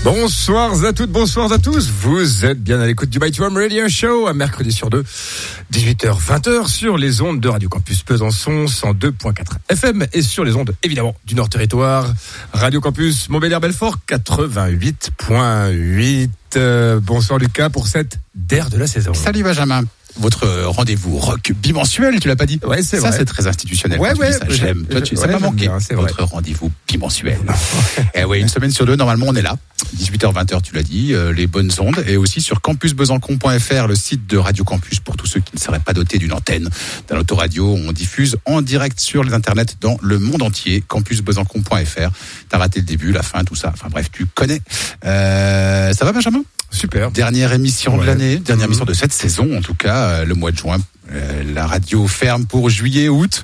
Bonsoir à toutes, bonsoir à tous. Vous êtes bien à l'écoute du Mighty One Radio Show, un mercredi sur deux, 18h, 20h sur les ondes de Radio Campus Besançon, 102.4 FM et sur les ondes, évidemment, du Nord Territoire, Radio Campus Montbéliard-Belfort, 88.8. Bonsoir Lucas pour cette DER de la saison. Salut Benjamin. Votre rendez-vous rock bimensuel, tu l'as pas dit? Ouais, c'est ça, vrai. C'est très institutionnel. Ouais, ouais. Ça, j'aime. Toi, ça m'a manqué. Bien, votre rendez-vous bimensuel. Et ouais, une semaine sur deux, normalement, on est là. 18h, 20h, tu l'as dit, les bonnes ondes. Et aussi sur campusbesançon.fr, le site de Radio Campus, pour tous ceux qui ne seraient pas dotés d'une antenne, d'un autoradio. On diffuse en direct sur les internets dans le monde entier. campusbesançon.fr. T'as raté le début, la fin, tout ça. Enfin bref, tu connais. Ça va, Benjamin? Super. Dernière émission de l'année, dernière émission de cette saison, en tout cas, le mois de juin. La radio ferme pour juillet, août.